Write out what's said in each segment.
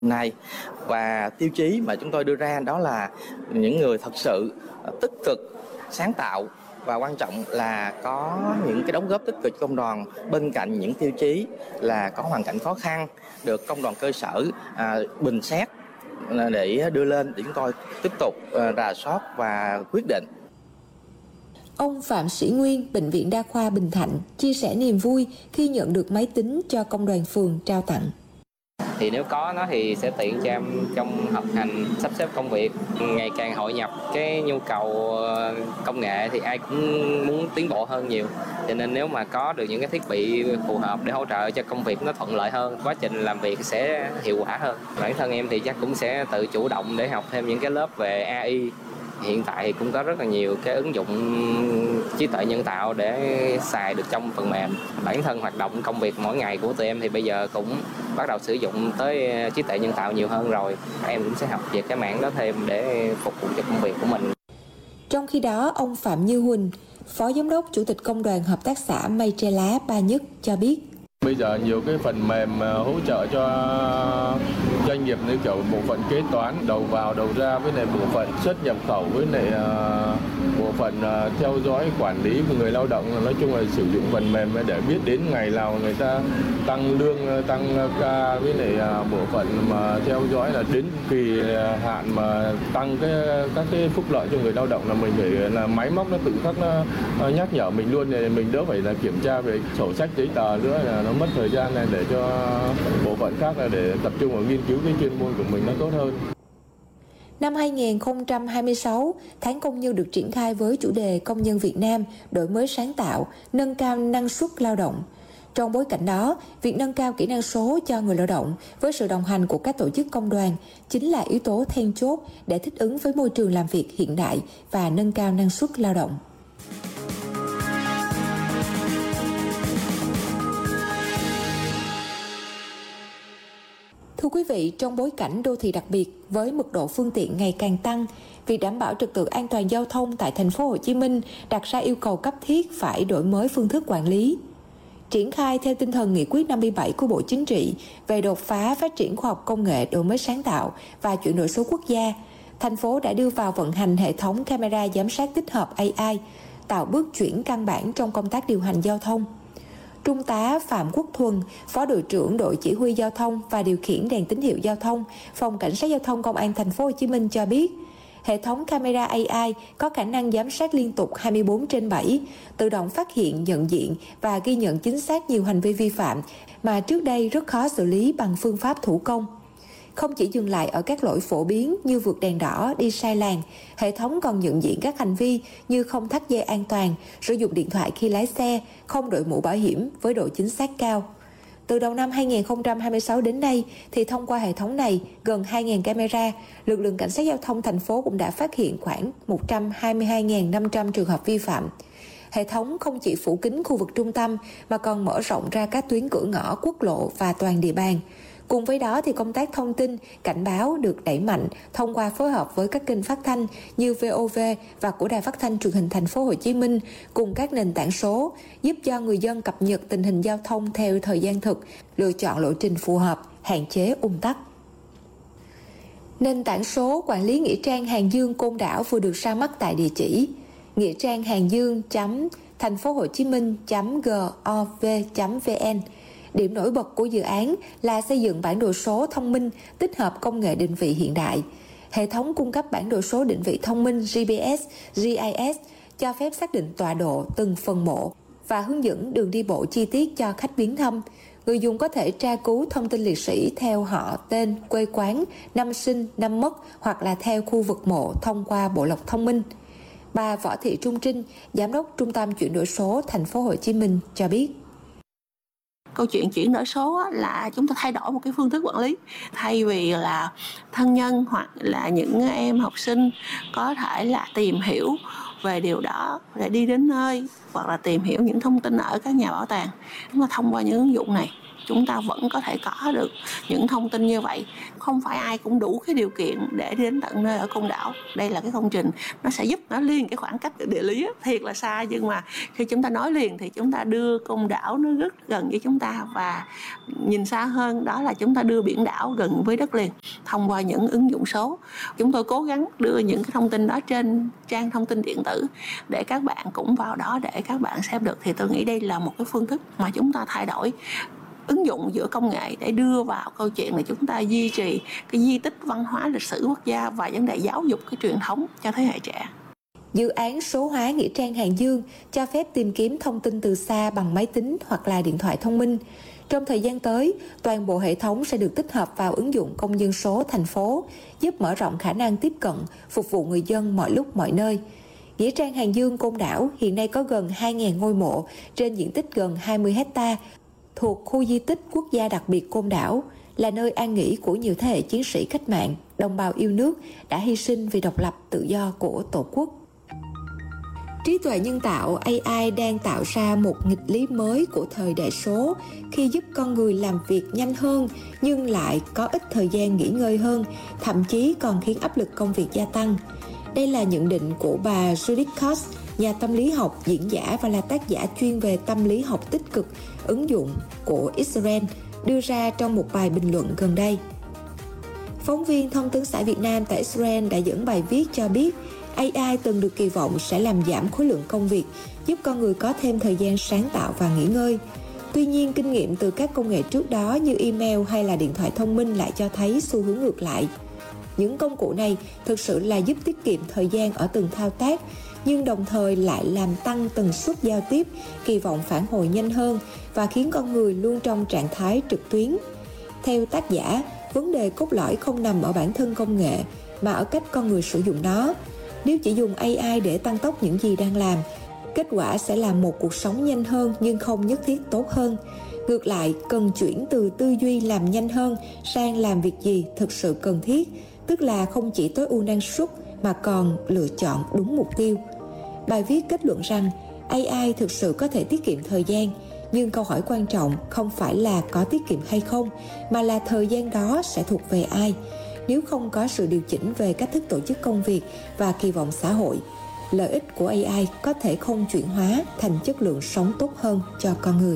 này. Và tiêu chí mà chúng tôi đưa ra đó là những người thật sự tích cực, sáng tạo và quan trọng là có những cái đóng góp tích cực công đoàn, bên cạnh những tiêu chí là có hoàn cảnh khó khăn, được công đoàn cơ sở bình xét để đưa lên để chúng tôi tiếp tục rà soát và quyết định. Ông Phạm Sĩ Nguyên, Bệnh viện Đa khoa Bình Thạnh chia sẻ niềm vui khi nhận được máy tính cho công đoàn phường trao tặng. Thì nếu có nó thì sẽ tiện cho em trong học hành, sắp xếp công việc. Ngày càng hội nhập cái nhu cầu công nghệ thì ai cũng muốn tiến bộ hơn nhiều. Cho nên nếu mà có được những cái thiết bị phù hợp để hỗ trợ cho công việc nó thuận lợi hơn, quá trình làm việc sẽ hiệu quả hơn. Bản thân em thì chắc cũng sẽ tự chủ động để học thêm những cái lớp về AI. Hiện tại thì cũng có rất là nhiều cái ứng dụng trí tuệ nhân tạo để xài được trong phần mềm. Bản thân hoạt động công việc mỗi ngày của tụi em thì bây giờ cũng bắt đầu sử dụng tới trí tuệ nhân tạo nhiều hơn rồi. Em cũng sẽ học về cái mảng đó thêm để phục vụ cho công việc của mình. Trong khi đó, ông Phạm Như Huỳnh, Phó Giám đốc Chủ tịch Công đoàn Hợp tác xã Mây Tre Lá Ba Nhất cho biết. Bây giờ nhiều cái phần mềm hỗ trợ cho doanh nghiệp như kiểu bộ phận kế toán, đầu vào đầu ra, với lại bộ phận xuất nhập khẩu, với lại bộ phận theo dõi quản lý của người lao động. Nói chung là sử dụng phần mềm để biết đến ngày nào người ta tăng lương, tăng ca, với lại bộ phận mà theo dõi là đến kỳ hạn mà tăng các cái phúc lợi cho người lao động là mình phải là máy móc nó tự khắc nó nhắc nhở mình luôn, thì mình đỡ phải là kiểm tra về sổ sách giấy tờ nữa, là nó mất thời gian này để cho bộ phận khác là để tập trung vào nghiên cứu cái chuyên môn của mình nó tốt hơn. Năm 2026, tháng công nhân được triển khai với chủ đề Công nhân Việt Nam đổi mới sáng tạo, nâng cao năng suất lao động. Trong bối cảnh đó, việc nâng cao kỹ năng số cho người lao động với sự đồng hành của các tổ chức công đoàn chính là yếu tố then chốt để thích ứng với môi trường làm việc hiện đại và nâng cao năng suất lao động. Thưa quý vị, trong bối cảnh đô thị đặc biệt với mật độ phương tiện ngày càng tăng, việc đảm bảo trật tự an toàn giao thông tại thành phố Hồ Chí Minh đặt ra yêu cầu cấp thiết phải đổi mới phương thức quản lý. Triển khai theo tinh thần nghị quyết 57 của Bộ Chính trị về đột phá phát triển khoa học công nghệ, đổi mới sáng tạo và chuyển đổi số quốc gia, thành phố đã đưa vào vận hành hệ thống camera giám sát tích hợp AI, tạo bước chuyển căn bản trong công tác điều hành giao thông. Trung tá Phạm Quốc Thuần, Phó đội trưởng đội chỉ huy giao thông và điều khiển đèn tín hiệu giao thông, Phòng Cảnh sát giao thông Công an thành phố Hồ Chí Minh cho biết, hệ thống camera AI có khả năng giám sát liên tục 24/7, tự động phát hiện, nhận diện và ghi nhận chính xác nhiều hành vi vi phạm mà trước đây rất khó xử lý bằng phương pháp thủ công. Không chỉ dừng lại ở các lỗi phổ biến như vượt đèn đỏ, đi sai làn, hệ thống còn nhận diện các hành vi như không thắt dây an toàn, sử dụng điện thoại khi lái xe, không đội mũ bảo hiểm với độ chính xác cao. Từ đầu năm 2026 đến nay, thì thông qua hệ thống này, gần 2.000 camera, lực lượng cảnh sát giao thông thành phố cũng đã phát hiện khoảng 122.500 trường hợp vi phạm. Hệ thống không chỉ phủ kín khu vực trung tâm mà còn mở rộng ra các tuyến cửa ngõ, quốc lộ và toàn địa bàn. Cùng với đó thì công tác thông tin, cảnh báo được đẩy mạnh thông qua phối hợp với các kênh phát thanh như VOV và của Đài Phát thanh Truyền hình Thành phố Hồ Chí Minh cùng các nền tảng số, giúp cho người dân cập nhật tình hình giao thông theo thời gian thực, lựa chọn lộ trình phù hợp, hạn chế ùn tắc. Nền tảng số quản lý nghĩa trang Hàng Dương Côn Đảo vừa được ra mắt tại địa chỉ nghĩa trang hàng dương.thành-phố-hồ-chí-minh.gov.vn. Điểm nổi bật của dự án là xây dựng bản đồ số thông minh tích hợp công nghệ định vị hiện đại. Hệ thống cung cấp bản đồ số định vị thông minh GPS, GIS cho phép xác định tọa độ từng phần mộ và hướng dẫn đường đi bộ chi tiết cho khách viếng thăm. Người dùng có thể tra cứu thông tin liệt sĩ theo họ, tên, quê quán, năm sinh, năm mất hoặc là theo khu vực mộ thông qua bộ lọc thông minh. Bà Võ Thị Trung Trinh, Giám đốc Trung tâm Chuyển đổi số Thành phố Hồ Chí Minh cho biết. Câu chuyện chuyển đổi số là chúng ta thay đổi một cái phương thức quản lý. Thay vì là thân nhân hoặc là những em học sinh có thể là tìm hiểu về điều đó để đi đến nơi hoặc là tìm hiểu những thông tin ở các nhà bảo tàng, chúng ta thông qua những ứng dụng này chúng ta vẫn có thể có được những thông tin như vậy. Không phải ai cũng đủ cái điều kiện để đến tận nơi ở Côn Đảo. Đây là cái công trình nó sẽ giúp nó liền cái khoảng cách địa lý thiệt là xa, nhưng mà khi chúng ta nói liền thì chúng ta đưa Côn Đảo nó rất gần với chúng ta, và nhìn xa hơn đó là chúng ta đưa biển đảo gần với đất liền thông qua những ứng dụng số. Chúng tôi cố gắng đưa những cái thông tin đó trên trang thông tin điện tử để các bạn cũng vào đó để các bạn xem được. Thì tôi nghĩ đây là một cái phương thức mà chúng ta thay đổi, ứng dụng giữa công nghệ để đưa vào câu chuyện là chúng ta duy trì cái di tích văn hóa lịch sử quốc gia và vấn đề giáo dục cái truyền thống cho thế hệ trẻ. Dự án số hóa Nghĩa trang Hàng Dương cho phép tìm kiếm thông tin từ xa bằng máy tính hoặc là điện thoại thông minh. Trong thời gian tới, toàn bộ hệ thống sẽ được tích hợp vào ứng dụng công dân số thành phố, giúp mở rộng khả năng tiếp cận, phục vụ người dân mọi lúc mọi nơi. Nghĩa trang Hàng Dương Côn Đảo hiện nay có gần 2.000 ngôi mộ trên diện tích gần 20 hectare, thuộc khu di tích quốc gia đặc biệt Côn Đảo, là nơi an nghỉ của nhiều thế hệ chiến sĩ cách mạng, đồng bào yêu nước đã hy sinh vì độc lập tự do của Tổ quốc. Trí tuệ nhân tạo AI đang tạo ra một nghịch lý mới của thời đại số khi giúp con người làm việc nhanh hơn nhưng lại có ít thời gian nghỉ ngơi hơn, thậm chí còn khiến áp lực công việc gia tăng. Đây là nhận định của bà Judith Cox, nhà tâm lý học, diễn giả và là tác giả chuyên về tâm lý học tích cực ứng dụng của Israel, đưa ra trong một bài bình luận gần đây. Phóng viên Thông tấn xã Việt Nam tại Israel đã dẫn bài viết cho biết AI từng được kỳ vọng sẽ làm giảm khối lượng công việc, giúp con người có thêm thời gian sáng tạo và nghỉ ngơi. Tuy nhiên, kinh nghiệm từ các công nghệ trước đó như email hay là điện thoại thông minh lại cho thấy xu hướng ngược lại. Những công cụ này thực sự là giúp tiết kiệm thời gian ở từng thao tác, nhưng đồng thời lại làm tăng tần suất giao tiếp, kỳ vọng phản hồi nhanh hơn và khiến con người luôn trong trạng thái trực tuyến. Theo tác giả, vấn đề cốt lõi không nằm ở bản thân công nghệ, mà ở cách con người sử dụng nó. Nếu chỉ dùng AI để tăng tốc những gì đang làm, kết quả sẽ là một cuộc sống nhanh hơn nhưng không nhất thiết tốt hơn. Ngược lại, cần chuyển từ tư duy làm nhanh hơn sang làm việc gì thực sự cần thiết, tức là không chỉ tối ưu năng suất mà còn lựa chọn đúng mục tiêu. Bài viết kết luận rằng AI thực sự có thể tiết kiệm thời gian, nhưng câu hỏi quan trọng không phải là có tiết kiệm hay không, mà là thời gian đó sẽ thuộc về ai. Nếu không có sự điều chỉnh về cách thức tổ chức công việc và kỳ vọng xã hội, lợi ích của AI có thể không chuyển hóa thành chất lượng sống tốt hơn cho con người.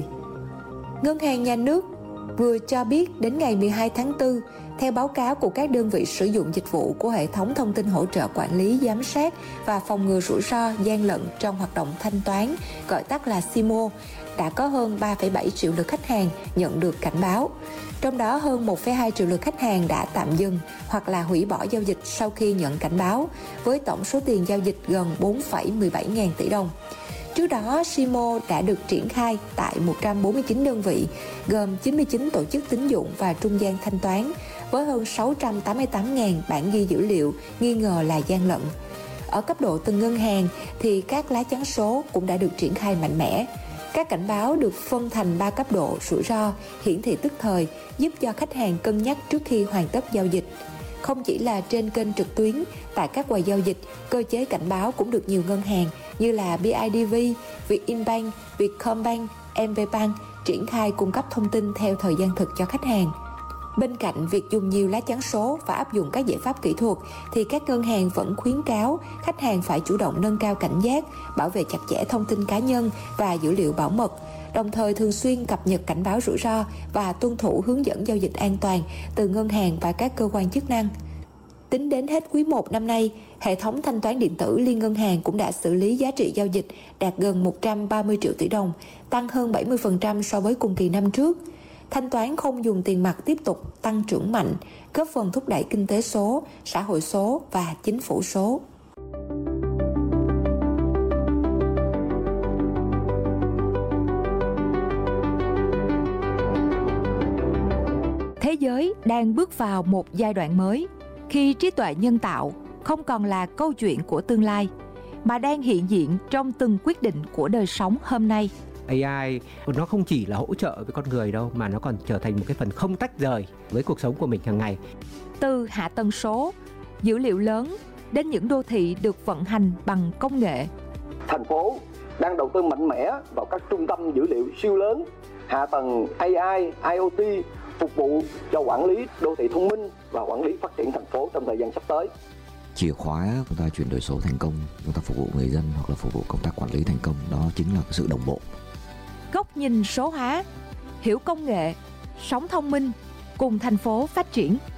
Ngân hàng Nhà nước vừa cho biết đến ngày 12 tháng 4, theo báo cáo của các đơn vị sử dụng dịch vụ của hệ thống thông tin hỗ trợ quản lý, giám sát và phòng ngừa rủi ro gian lận trong hoạt động thanh toán, gọi tắt là SIMO, đã có hơn 3,7 triệu lượt khách hàng nhận được cảnh báo. Trong đó hơn 1,2 triệu lượt khách hàng đã tạm dừng hoặc là hủy bỏ giao dịch sau khi nhận cảnh báo, với tổng số tiền giao dịch gần 4,17 ngàn tỷ đồng. Trước đó, SIMO đã được triển khai tại 149 đơn vị, gồm 99 tổ chức tín dụng và trung gian thanh toán, với hơn 688.000 bản ghi dữ liệu nghi ngờ là gian lận. Ở cấp độ từng ngân hàng thì các lá chắn số cũng đã được triển khai mạnh mẽ. Các cảnh báo được phân thành 3 cấp độ rủi ro, hiển thị tức thời, giúp cho khách hàng cân nhắc trước khi hoàn tất giao dịch. Không chỉ là trên kênh trực tuyến, tại các quầy giao dịch, cơ chế cảnh báo cũng được nhiều ngân hàng như là BIDV, Vietinbank, Vietcombank, MBBank triển khai cung cấp thông tin theo thời gian thực cho khách hàng. Bên cạnh việc dùng nhiều lá chắn số và áp dụng các giải pháp kỹ thuật, thì các ngân hàng vẫn khuyến cáo khách hàng phải chủ động nâng cao cảnh giác, bảo vệ chặt chẽ thông tin cá nhân và dữ liệu bảo mật, đồng thời thường xuyên cập nhật cảnh báo rủi ro và tuân thủ hướng dẫn giao dịch an toàn từ ngân hàng và các cơ quan chức năng. Tính đến hết quý 1 năm nay, hệ thống thanh toán điện tử liên ngân hàng cũng đã xử lý giá trị giao dịch đạt gần 130 triệu tỷ đồng, tăng hơn 70% so với cùng kỳ năm trước. Thanh toán không dùng tiền mặt tiếp tục tăng trưởng mạnh, góp phần thúc đẩy kinh tế số, xã hội số và chính phủ số. Thế giới đang bước vào một giai đoạn mới, khi trí tuệ nhân tạo không còn là câu chuyện của tương lai, mà đang hiện diện trong từng quyết định của đời sống hôm nay. AI nó không chỉ là hỗ trợ với con người đâu, mà nó còn trở thành một cái phần không tách rời với cuộc sống của mình hàng ngày. Từ hạ tầng số, dữ liệu lớn đến những đô thị được vận hành bằng công nghệ. Thành phố đang đầu tư mạnh mẽ vào các trung tâm dữ liệu siêu lớn hạ tầng AI, IoT phục vụ cho quản lý đô thị thông minh và quản lý phát triển thành phố trong thời gian sắp tới. Chìa khóa chúng ta chuyển đổi số thành công, chúng ta phục vụ người dân hoặc là phục vụ công tác quản lý thành công, đó chính là sự đồng bộ. Góc nhìn số hóa, hiểu công nghệ, sống thông minh, cùng thành phố phát triển.